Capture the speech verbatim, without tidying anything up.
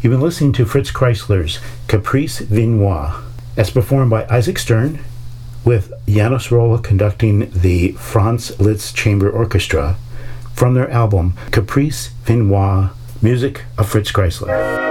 You've been listening to Fritz Kreisler's Caprice Vinoise, as performed by Isaac Stern, with Janos Rolla conducting the Franz Liszt Chamber Orchestra, from their album Caprice Vinoise, music of Fritz Kreisler.